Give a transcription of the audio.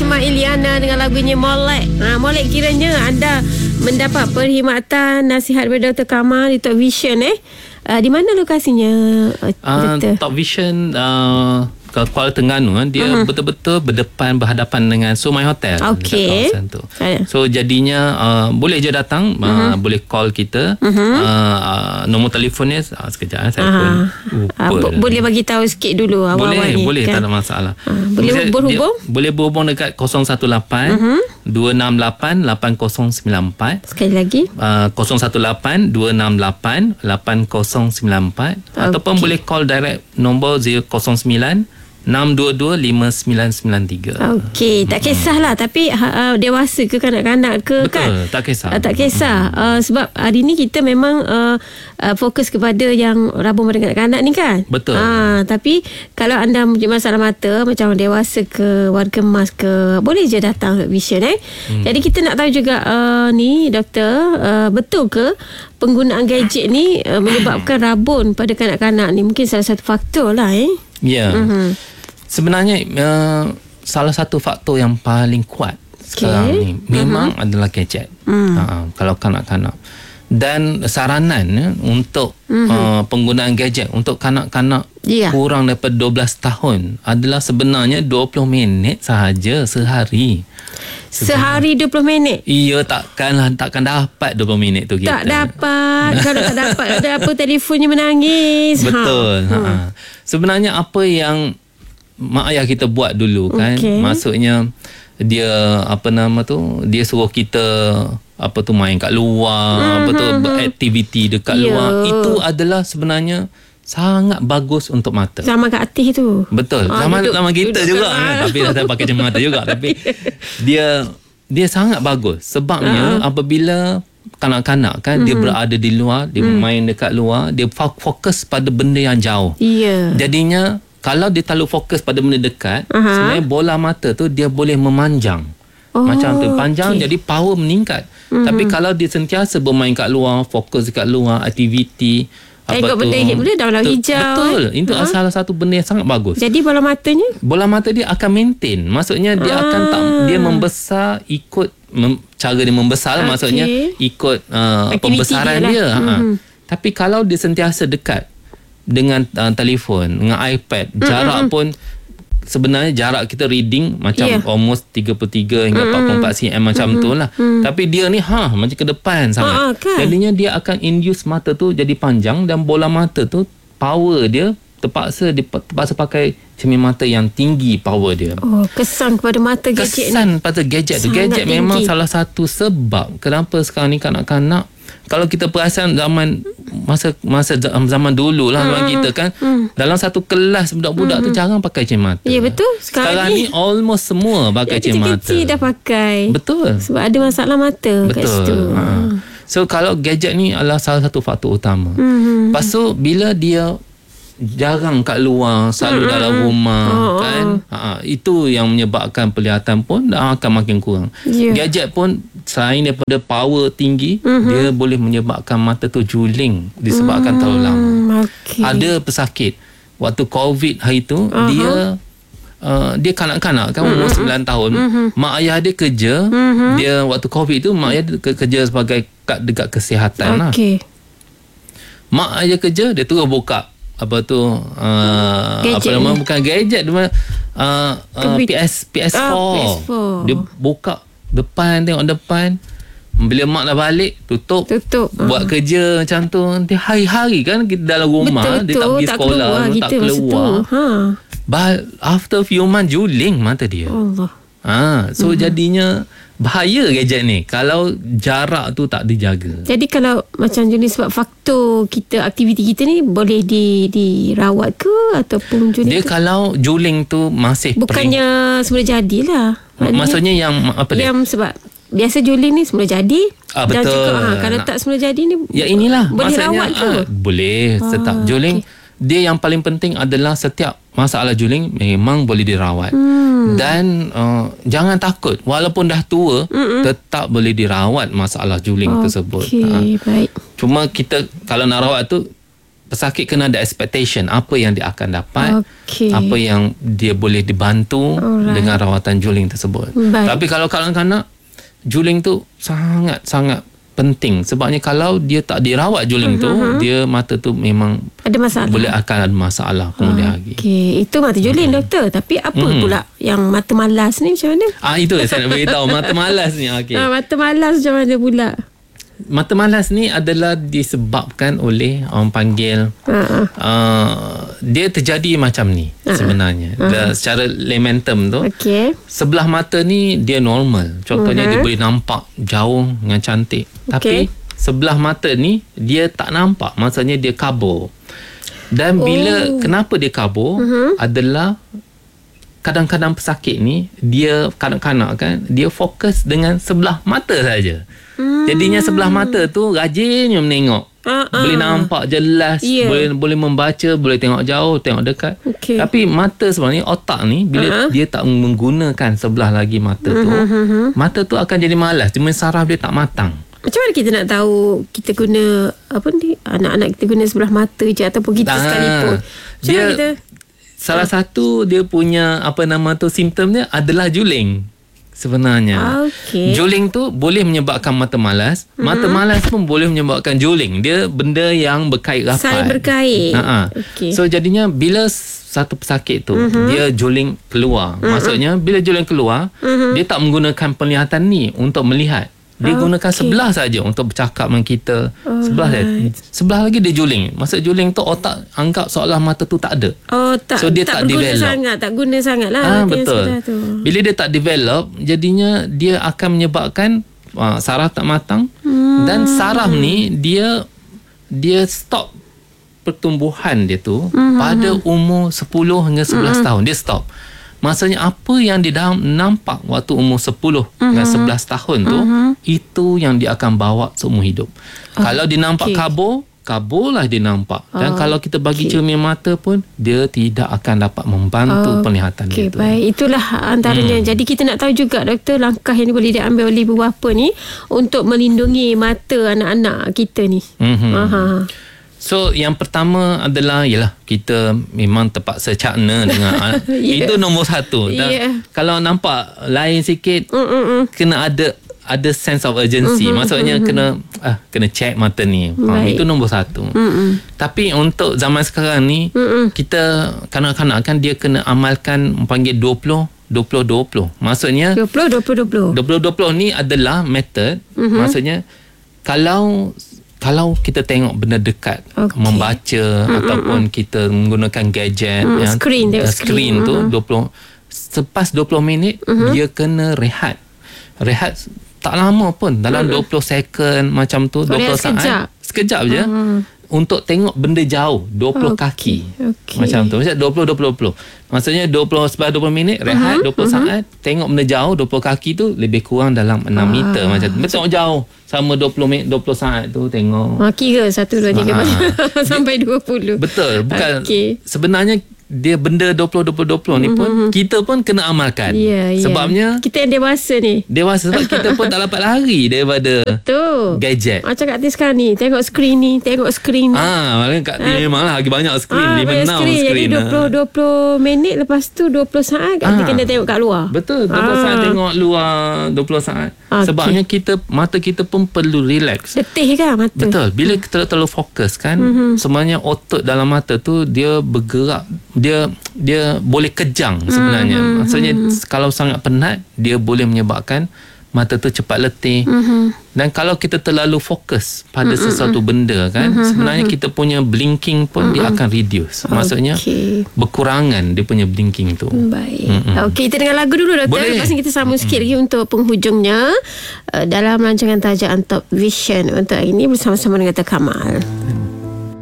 Rahimah Iliana dengan lagunya Molek. Molek kiranya anda mendapat perkhidmatan nasihat daripada Dr. Kamal di Top Vision di mana lokasinya, Doktor? Top Vision Kuala Terengganu dia betul-betul berhadapan dengan Sumai Hotel. Okey. So jadinya boleh je datang, boleh call kita. Nombor telefonnya sekejap saya pun boleh bagi tahu sikit dulu awal-awal ni. Boleh kan? Tak ada masalah. Boleh berhubung? Boleh berhubung dekat 018 268 8094. Sekali lagi 018 268 8094 ataupun boleh call direct nombor 009 622-5993. Okey, tak kisahlah. Tapi dewasa ke kanak-kanak ke? Betul, kan? tak kisah. Tak kisah. Sebab hari ni kita memang fokus kepada yang rabun pada kanak-kanak ni kan? Betul. Tapi kalau anda punya masalah mata, macam dewasa ke, warga emas ke, boleh je datang Top Vision. Jadi kita nak tahu juga ni, Doktor, betul ke penggunaan gadget ni menyebabkan rabun pada kanak-kanak ni? Mungkin salah satu faktor lah. Ya. Sebenarnya salah satu faktor yang paling kuat sekarang ni memang adalah gadget. Kalau kanak-kanak. Dan saranan untuk penggunaan gadget untuk kanak-kanak kurang daripada 12 tahun adalah sebenarnya 20 minit sahaja sehari. Sehari 20 minit? Iya, takkan dapat 20 minit tu kita. Tak dapat. Kalau tak dapat, ada apa, telefonnya menangis. Betul. Sebenarnya apa yang mak ayah kita buat dulu kan, maksudnya dia dia suruh kita main kat luar, beraktiviti dekat luar. Itu adalah sebenarnya sangat bagus untuk mata. Zaman kat Atih tu. Betul. Zaman kita duduk juga tapi dah pakai kacamata juga. Tapi dia sangat bagus. Sebabnya apabila kanak-kanak kan dia berada di luar, dia main dekat luar, dia fokus pada benda yang jauh. Jadinya kalau dia terlalu fokus pada benda dekat, sebenarnya bola mata tu dia boleh memanjang. Macam tu panjang, jadi power meningkat. Tapi kalau dia sentiasa bermain kat luar, fokus dekat luar, aktiviti, ikut benda dalam hijau. Betul. Itu salah satu benda yang sangat bagus. Jadi bola mata dia akan maintain. Maksudnya dia akan dia membesar ikut cara dia membesar. Maksudnya ikut pembesaran dia. Tapi kalau dia sentiasa dekat dengan telefon, dengan iPad, jarak pun sebenarnya jarak kita reading macam almost 33 hingga 44 cm macam tu lah. Tapi dia ni macam ke depan sangat. Kan? Jadinya dia akan induce mata tu jadi panjang dan bola mata tu power dia terpaksa pakai cermin mata yang tinggi power dia. Kesan kepada mata gadget Kesan pada gadget tu. Gadget tinggi. Memang salah satu sebab kenapa sekarang ni kanak-kanak, kalau kita perasan zaman dulu lah kita kan, dalam satu kelas budak-budak tu jarang pakai cermin mata. Ya, betul. Sekarang ni almost semua pakai cermin mata. Kecil-kecil dah pakai. Betul. Sebab ada masalah mata kat situ. So kalau gadget ni adalah salah satu faktor utama. Lepas tu bila dia jarang kat luar, selalu dalam rumah kan, itu yang menyebabkan penglihatan pun akan makin kurang. Gadget pun selain daripada power tinggi, dia boleh menyebabkan mata tu juling disebabkan terlalu lama. Ada pesakit waktu COVID hari tu, dia kanak-kanak kan, umur 9 tahun. Mak ayah dia kerja, dia waktu COVID tu mak ayah dia kerja sebagai kad dekat kesihatan lah. Mak ayah kerja, dia terus buka bukan gadget, PS4. Dia buka depan, tengok depan. Bila mak dah balik, tutup. Buat kerja macam tu. Dia hari-hari kan kita dalam rumah. Dia tak pergi sekolah, tak keluar. But after few months, juling mata dia. So jadinya bahaya gadget ni kalau jarak tu tak dijaga. Jadi kalau macam jenis sebab faktor kita, aktiviti kita ni boleh dirawat ke ataupun juling dia tu? Kalau juling tu masih bukannya semula jadilah. Maksudnya yang apa dia? Yang sebab biasa juling ni semula jadi. Dan betul. juga kalau tak semula jadi ni ya inilah boleh rawat ke? Boleh tetap juling. Dia yang paling penting adalah setiap masalah juling memang boleh dirawat. Dan jangan takut, walaupun dah tua, tetap boleh dirawat masalah juling tersebut. Baik. Cuma kita kalau nak rawat tu pesakit kena ada expectation apa yang dia akan dapat, Okey. apa yang dia boleh dibantu dengan rawatan juling tersebut. Baik. Tapi kalau kanak-kanak, juling tu sangat-sangat penting, sebabnya kalau dia tak dirawat juling tu, dia mata tu memang ada masalah. boleh akan ada masalah kemudian hari. Okey, itu mata juling doktor. Tapi apa pula yang mata malas ni macam mana? Itu saya nak beritahu mata malas ni. Okey. Mata malas macam mana pula? Mata malas ni adalah disebabkan oleh orang panggil dia terjadi macam ni sebenarnya. Secara layman term tu, Okey. sebelah mata ni dia normal. Contohnya dia boleh nampak jauh dengan cantik. Tapi sebelah mata ni dia tak nampak. Maksudnya dia kabur. Dan bila kenapa dia kabur adalah kadang-kadang pesakit ni dia kanak-kanak kan, dia fokus dengan sebelah mata saja. Jadinya sebelah mata tu rajinnya menengok. Boleh nampak jelas, boleh membaca, boleh tengok jauh, tengok dekat. Tapi mata sebenarnya, otak ni bila dia tak menggunakan sebelah lagi mata tu, mata tu akan jadi malas. Cuma saraf dia tak matang. Macam mana kita nak tahu kita guna apa ni, anak-anak kita guna sebelah mata je ataupun kita sekalipun? Macam mana kita? Salah satu dia punya simptom dia adalah juling. Sebenarnya juling tu boleh menyebabkan mata malas. Mata malas pun boleh menyebabkan juling. Dia benda yang berkait rapat, saling berkait. So jadinya bila satu pesakit tu dia juling keluar, maksudnya bila juling keluar, dia tak menggunakan penglihatan ni untuk melihat. Dia gunakan sebelah saja untuk bercakap dengan kita. Sebelah lagi dia juling. Maksud juling tu otak anggap seolah mata tu tak ada. So dia tak develop. Tak guna sangat lah. Betul. Bila dia tak develop, jadinya dia akan menyebabkan saraf tak matang. Dan saraf ni dia stop pertumbuhan dia tu pada umur 10 hingga 11 tahun. Dia stop. Maksudnya apa yang dia nampak waktu umur 10 dan 11 tahun tu, itu yang dia akan bawa seumur hidup. Kalau dia nampak kaburlah dia nampak. Dan kalau kita bagi cermin mata pun, dia tidak akan dapat membantu penglihatan dia tu. Baik, itulah antaranya. Jadi kita nak tahu juga doktor, langkah yang boleh diambil oleh ibu bapa ni untuk melindungi mata anak-anak kita ni. So yang pertama adalah kita memang terpaksa cakna dengan itu nombor satu. Kalau nampak lain sikit, kena ada sense of urgency. Maksudnya kena check mata ni. Itu nombor satu. Tapi untuk zaman sekarang ni, kita kanak-kanak kan dia kena amalkan panggil 20-20. Maksudnya 20-20 ni adalah method. Maksudnya kalau kita tengok benda dekat, membaca ataupun kita menggunakan gadget, screen tu 20, selepas 20 minit dia kena rehat tak lama pun, dalam 20 second macam tu, 20 saat sekejap je untuk tengok benda jauh, 20 kaki macam tu, macam 20-20. Maksudnya 20 setelah 20 minit rehat, 20 saat tengok benda jauh, 20 kaki tu lebih kurang dalam 6 meter macam tu. Tengok jauh sama 20 minit, 20 saat tu tengok. Kira 1, 2, 3 sampai 20. Betul. Bukan sebenarnya dia benda 20-20 ni pun kita pun kena amalkan. Sebabnya kita yang dewasa ni. Dewasa sebab kita pun tak dapat lari daripada gadget. Macam Kak Tis sekarang ni, tengok skrin ni. Malah Kak Tis memanglah lagi banyak skrin, 5-6 skrin. Jadi 20 minit, lepas tu 20 saat Kak Tis kena tengok kat luar. Betul, 20 saat tengok luar, 20 saat. Sebabnya sebabnya kita pun perlu relax. Letih kan mata. Betul. Bila kita terlalu fokus kan, sebenarnya otot dalam mata tu dia bergerak, dia boleh kejang sebenarnya. Maksudnya kalau sangat penat, dia boleh menyebabkan mata tu cepat letih. Dan kalau kita terlalu fokus pada sesuatu benda kan, sebenarnya kita punya blinking pun dia akan reduce. Maksudnya berkurangan dia punya blinking tu. Baik. Okey, kita dengar lagu dulu doktor. Boleh. Lepas ni kita sambung sikit lagi untuk penghujungnya dalam rancangan Taja Top Vision untuk hari ini bersama-sama dengan Dr. Kamal.